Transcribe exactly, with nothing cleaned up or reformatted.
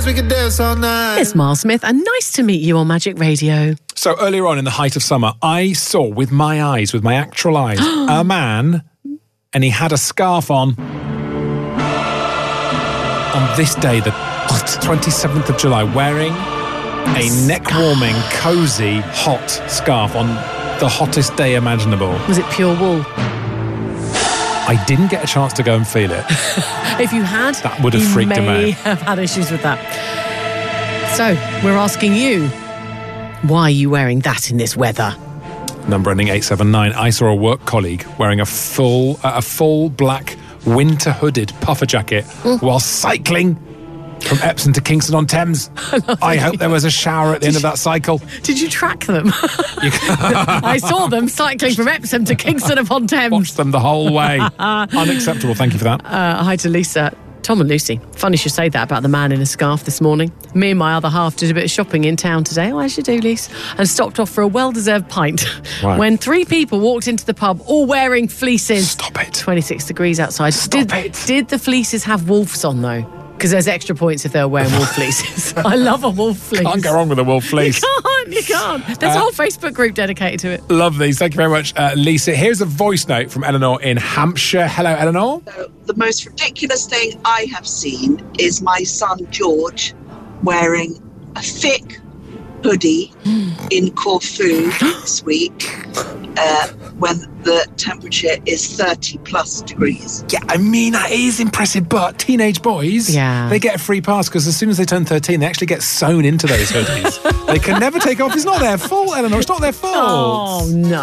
we could dance all night. It's Miles Smith, and nice to meet you on Magic Radio. So earlier on in the height of summer, I saw with my eyes, with my actual eyes, a man, and he had a scarf on. On this day, the twenty-seventh of July, wearing a neck-warming, cosy, hot scarf on the hottest day imaginable. Was it pure wool? I didn't get a chance to go and feel it. If you had, that would have you freaked him out. may have had issues with that. So, we're asking you, why are you wearing that in this weather? Number ending eight seven nine. I saw a work colleague wearing a full, uh, a full black winter hooded puffer jacket mm. while cycling from Epsom to Kingston on Thames. I, I hope there was a shower at the did end of that cycle. Did you track them? I saw them cycling from Epsom to Kingston upon Thames. Watched them the whole way. Unacceptable. Thank you for that. Uh, hi to Lisa. Tom and Lucy. Funny you should say that about the man in a scarf this morning. Me and my other half did a bit of shopping in town today. Oh, as you do, Lisa. And stopped off for a well-deserved pint. Right. When three people walked into the pub, all wearing fleeces. Stop it. twenty-six degrees outside. Stop did, it. Did the fleeces have wolves on, though? Because there's extra points if they're wearing wolf fleeces. I love a wolf fleece. Can't go wrong with a wolf fleece. You can't, you can't. There's uh, a whole Facebook group dedicated to it. Love these. Thank you very much, uh, Lisa. Here's a voice note from Eleanor in Hampshire. Hello, Eleanor. So, the most ridiculous thing I have seen is my son George wearing a thick hoodie in Corfu this week uh, when the temperature is thirty plus degrees. Yeah, I mean, that is impressive, but teenage boys, yeah. they get a free pass because as soon as they turn thirteen, they actually get sewn into those hoodies. They can never take off. It's not their fault, Eleanor. It's not their fault. Oh, no.